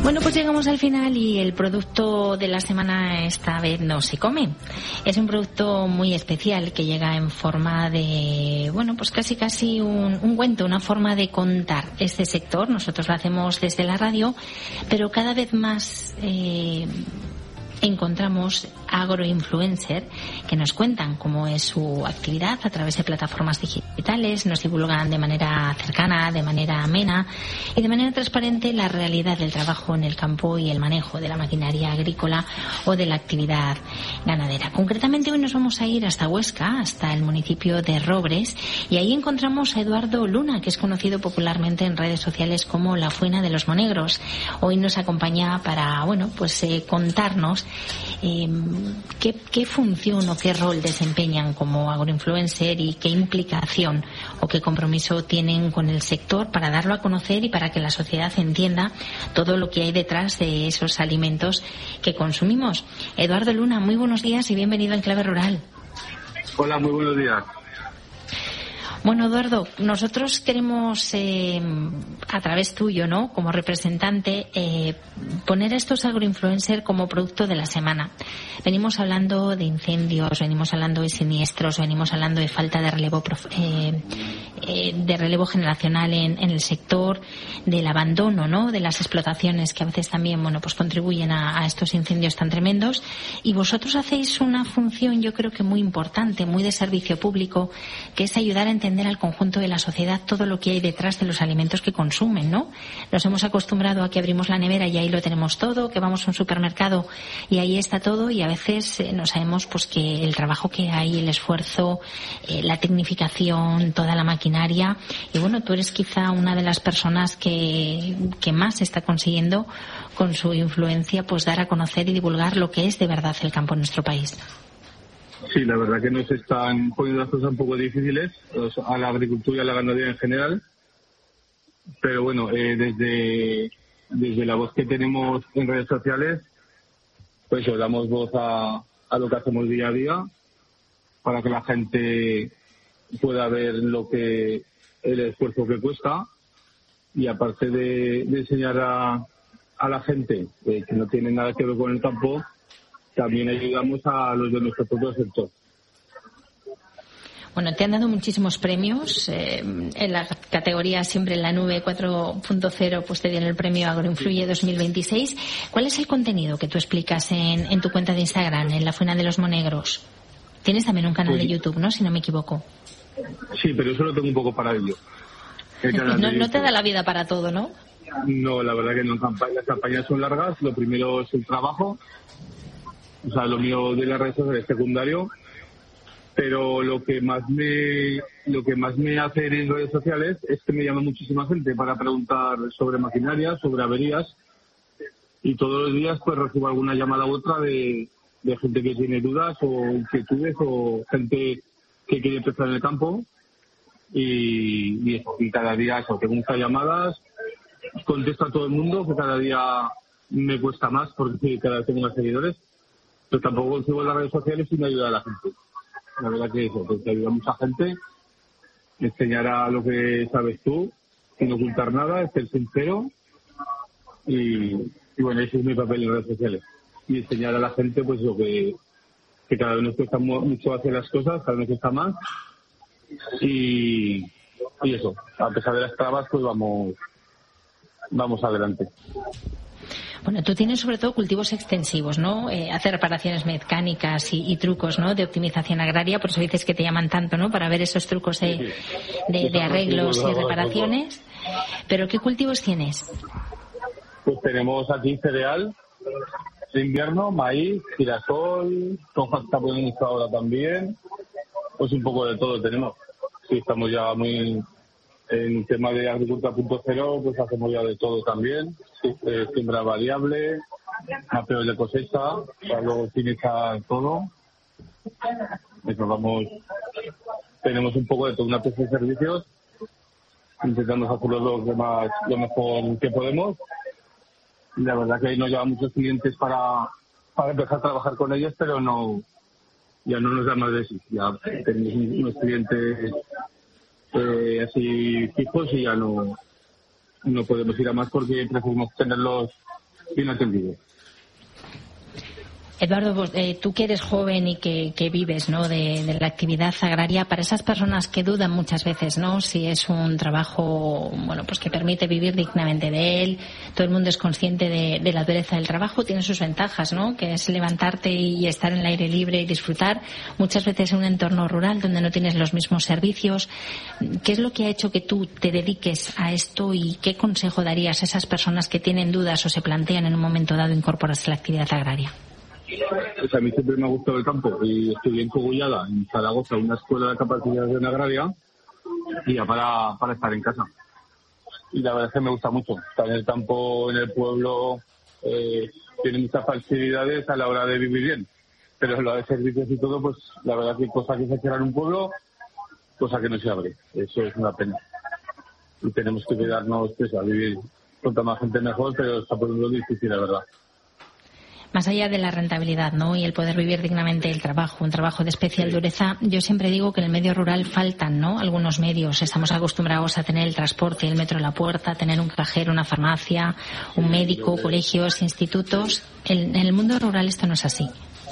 Bueno, pues llegamos al final y el producto de la semana esta vez no se come. Es un producto muy especial que llega en forma de, bueno, pues casi un cuento, una forma de contar este sector. Nosotros lo hacemos desde la radio, pero cada vez más encontramos agroinfluencer que nos cuentan cómo es su actividad a través de plataformas digitales, nos divulgan de manera cercana, de manera amena y de manera transparente la realidad del trabajo en el campo y el manejo de la maquinaria agrícola o de la actividad ganadera. Concretamente hoy nos vamos a ir hasta Huesca, hasta el municipio de Robres, y ahí encontramos a Eduardo Luna, que es conocido popularmente en redes sociales como la Fuina de los Monegros. Hoy nos acompaña para, bueno, pues contarnos qué función o qué rol desempeñan como agroinfluencer y qué implicación o qué compromiso tienen con el sector para darlo a conocer y para que la sociedad entienda todo lo que hay detrás de esos alimentos que consumimos. Eduardo Luna, muy buenos días y bienvenido a Enclave Rural. Hola, muy buenos días. Bueno, Eduardo, nosotros queremos, a través tuyo, ¿no?, como representante, poner a estos agroinfluencers como producto de la semana. Venimos hablando de incendios, venimos hablando de siniestros, venimos hablando de falta de relevo generacional en el sector, del abandono, ¿no?, de las explotaciones que a veces también, bueno, pues contribuyen a estos incendios tan tremendos. Y vosotros hacéis una función, yo creo que muy importante, muy de servicio público, que es ayudar a entender al conjunto de la sociedad todo lo que hay detrás de los alimentos que consumen, ¿no? Nos hemos acostumbrado a que abrimos la nevera y ahí lo tenemos todo, que vamos a un supermercado y ahí está todo, y a veces no sabemos pues que el trabajo que hay, el esfuerzo, la tecnificación, toda la maquinaria. Y bueno, tú eres quizá una de las personas que más está consiguiendo con su influencia pues dar a conocer y divulgar lo que es de verdad el campo en nuestro país. Sí, la verdad que nos están poniendo las cosas un poco difíciles a la agricultura y a la ganadería en general, pero bueno, desde la voz que tenemos en redes sociales, pues damos voz a lo que hacemos día a día para que la gente pueda ver el esfuerzo que cuesta, y aparte de enseñar a la gente que no tiene nada que ver con el campo, también ayudamos a los de nuestro propio sector. Bueno, te han dado muchísimos premios. En la categoría Siempre en la Nube 4.0, pues te dieron el premio Agroinfluye 2026. ¿Cuál es el contenido que tú explicas en tu cuenta de Instagram, en La Fuina de los Monegros? Tienes también un canal de YouTube, ¿no?, si no me equivoco. Sí, pero eso lo tengo un poco para ello. No te da la vida para todo, ¿no? No, la verdad que no. Las campañas son largas. Lo primero es el trabajo. O sea, lo mío de las redes sociales es secundario, pero lo que más me hace en redes sociales es que me llama muchísima gente para preguntar sobre maquinaria, sobre averías, y todos los días pues recibo alguna llamada u otra de gente que tiene dudas o inquietudes, o gente que quiere empezar en el campo, y cada día tengo muchas llamadas, contesto a todo el mundo, que cada día me cuesta más porque cada vez tengo más seguidores. Pero tampoco consigo en las redes sociales sin ayudar a la gente. La verdad que eso, porque ayuda a mucha gente, enseñar lo que sabes tú, sin ocultar nada, ser sincero, y bueno, ese es mi papel en redes sociales. Y enseñar a la gente pues lo que cada vez nos cuesta mucho hacer las cosas, cada vez nos cuesta más, y eso, a pesar de las trabas, pues vamos adelante. Bueno, tú tienes sobre todo cultivos extensivos, ¿no? Hacer reparaciones mecánicas y trucos, ¿no?, de optimización agraria, por eso dices que te llaman tanto, ¿no?, para ver esos trucos de arreglos y reparaciones. ¿Pero qué cultivos tienes? Pues tenemos aquí cereal de invierno, maíz, girasol, soja que está poniendo ahora también, pues un poco de todo tenemos. Sí, estamos ya muy... En tema de agricultura 0.0, pues hacemos ya de todo también. Siembra variable, mapeos de cosecha, luego finalizar todo. Tenemos un poco de todo, una pieza de servicios. Intentamos hacerlo lo mejor que podemos. Y la verdad que ahí nos llevan muchos clientes para empezar a trabajar con ellos, pero ya no nos da más de sí. Ya tenemos unos clientes así fijos, y ya no podemos ir a más porque preferimos tenerlos bien atendido. Eduardo, tú que eres joven y que vives, ¿no?, de la actividad agraria, para esas personas que dudan muchas veces, ¿no?, si es un trabajo, bueno, pues que permite vivir dignamente de él, todo el mundo es consciente de la dureza del trabajo, tiene sus ventajas, ¿no?, que es levantarte y estar en el aire libre y disfrutar, muchas veces en un entorno rural donde no tienes los mismos servicios. ¿Qué es lo que ha hecho que tú te dediques a esto y qué consejo darías a esas personas que tienen dudas o se plantean en un momento dado incorporarse a la actividad agraria? Pues a mí siempre me ha gustado el campo y estudié en Cogullada, en Zaragoza, una escuela de capacitación agraria, y ya para estar en casa. Y la verdad es que me gusta mucho. Estar en el campo, en el pueblo, tiene muchas facilidades a la hora de vivir bien. Pero lo de servicios y todo, pues la verdad que hay cosas que se cierran en un pueblo, cosa que no se abre. Eso es una pena. Y tenemos que quedarnos pues, a vivir con más gente mejor, pero está poniendo difícil, la verdad. Más allá de la rentabilidad, ¿no?, y el poder vivir dignamente el trabajo, un trabajo de especial dureza, yo siempre digo que en el medio rural faltan, ¿no?, algunos medios. Estamos acostumbrados a tener el transporte, el metro a la puerta, tener un cajero, una farmacia, un médico, colegios, institutos. En el mundo rural esto no es así.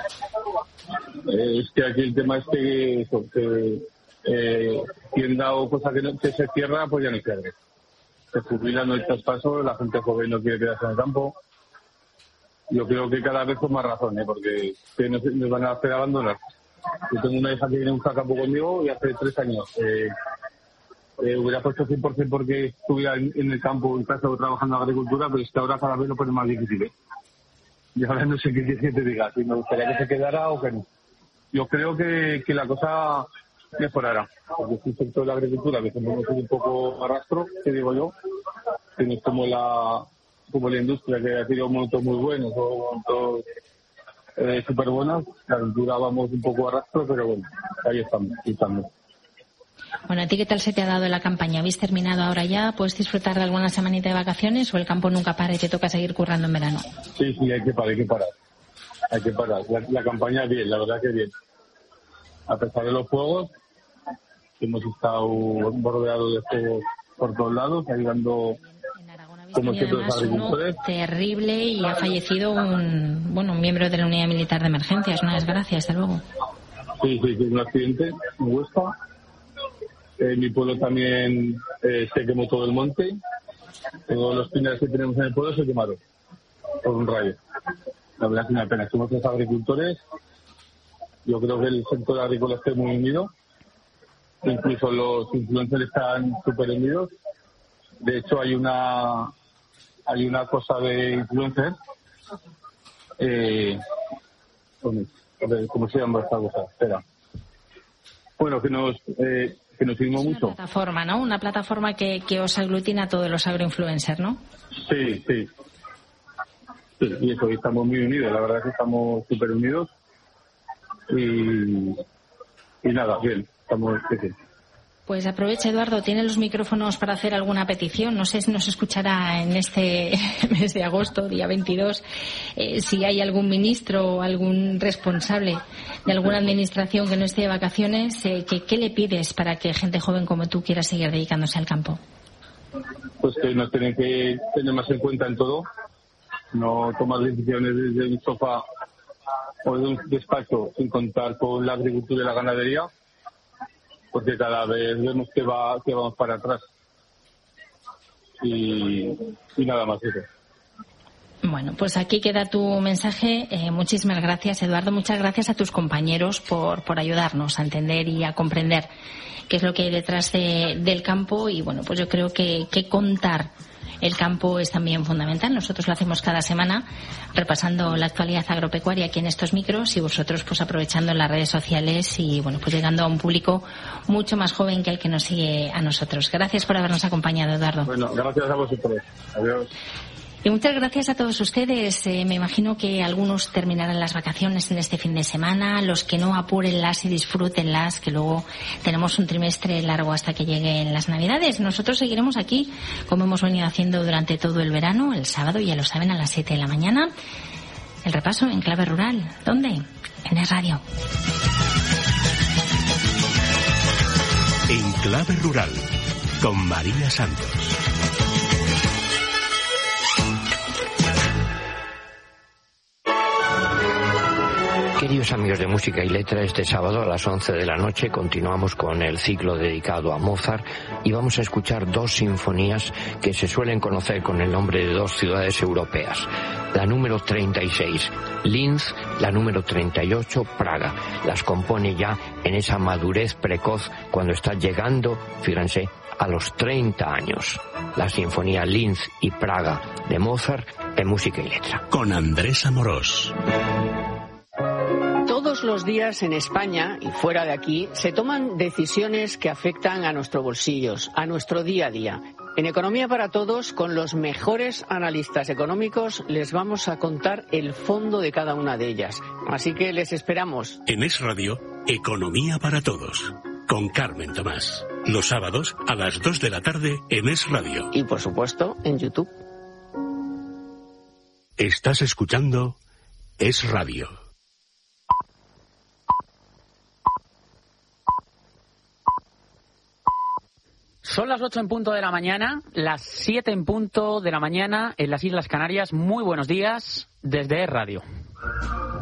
Es que aquí el tema es que tienda o cosa que se cierra, pues ya no pierde. Se jubila, no hay traspaso, la gente joven no quiere quedarse en el campo. Yo creo que cada vez con más razón, porque nos van a hacer abandonar. Yo tengo una hija que viene a un campo conmigo y hace 3 años hubiera puesto 100% porque estuviera en el campo, en casa o trabajando en agricultura, pero es que ahora cada vez lo pone más difícil. Y ahora no sé qué te diga, si me gustaría que se quedara o que no. Yo creo que la cosa mejorará, porque es un sector de la agricultura que siempre hemos sido un poco arrastro, que digo yo, que no es como la industria, que ha sido momentos muy buenos o momentos súper buenos. La agricultura vamos un poco a rastro, pero bueno, ahí estamos. Bueno, ¿a ti qué tal se te ha dado la campaña? ¿Habéis terminado ahora ya? ¿Puedes disfrutar de alguna semanita de vacaciones o el campo nunca para y te toca seguir currando en verano? Sí, hay que parar. La campaña bien, la verdad que bien. A pesar de los fuegos, hemos estado bordeados de fuegos por todos lados, ayudando como siempre los agricultores. Terrible, y ha fallecido un miembro de la unidad militar de emergencias, una desgracia, desde luego. Sí, un accidente en Huesca. En mi pueblo también se quemó todo el monte. Todos los pinares que tenemos en el pueblo se quemaron por un rayo. La verdad es una pena. Somos los agricultores. Yo creo que el sector agrícola está muy unido. Incluso los influencers están súper unidos. De hecho, hay una cosa de influencers. ¿Cómo se llama esta cosa? Espera. Bueno, que nos unimos mucho. Una plataforma, ¿no? Una plataforma que os aglutina a todos los agroinfluencers, ¿no? Sí. Y eso, estamos muy unidos. La verdad es que estamos súper unidos. Y nada, bien. Estamos bien. Pues aprovecha, Eduardo, tiene los micrófonos para hacer alguna petición. No sé si nos escuchará en este mes de agosto, día 22, si hay algún ministro o algún responsable de alguna administración que no esté de vacaciones. ¿Qué le pides para que gente joven como tú quiera seguir dedicándose al campo? Pues que nos tienen que tener más en cuenta en todo, no tomar decisiones desde un sofá o de un despacho sin contar con la agricultura y la ganadería, porque cada vez vemos que vamos para atrás. Y nada más eso. Bueno, pues aquí queda tu mensaje. Muchísimas gracias, Eduardo. Muchas gracias a tus compañeros por ayudarnos a entender y a comprender qué es lo que hay detrás del campo. Y bueno, pues yo creo que contar el campo es también fundamental. Nosotros lo hacemos cada semana repasando la actualidad agropecuaria aquí en estos micros y vosotros pues aprovechando las redes sociales y bueno, pues llegando a un público mucho más joven que el que nos sigue a nosotros. Gracias por habernos acompañado, Eduardo. Bueno, gracias a vosotros. Adiós. Y muchas gracias a todos ustedes. Me imagino que algunos terminarán las vacaciones en este fin de semana. Los que no, apúrenlas y disfrútenlas, que luego tenemos un trimestre largo hasta que lleguen las Navidades. Nosotros seguiremos aquí, como hemos venido haciendo durante todo el verano, el sábado, ya lo saben, a las 7 de la mañana. El repaso en Clave Rural. ¿Dónde? En Es Radio. En Clave Rural, con María Santos. Queridos amigos de Música y Letra, este sábado a las 11 de la noche continuamos con el ciclo dedicado a Mozart y vamos a escuchar dos sinfonías que se suelen conocer con el nombre de dos ciudades europeas. La número 36, Linz, la número 38, Praga. Las compone ya en esa madurez precoz cuando está llegando, fíjense, a los 30 años. La sinfonía Linz y Praga de Mozart en Música y Letra. Con Andrés Amorós. Todos los días en España y fuera de aquí se toman decisiones que afectan a nuestros bolsillos, a nuestro día a día. En Economía para Todos, con los mejores analistas económicos, les vamos a contar el fondo de cada una de ellas. Así que les esperamos. En Es Radio, Economía para Todos, con Carmen Tomás. Los sábados a las 2 de la tarde en Es Radio. Y por supuesto, en YouTube. Estás escuchando Es Radio. Son las 8 en punto de la mañana, las 7 en punto de la mañana en las Islas Canarias. Muy buenos días desde Es Radio.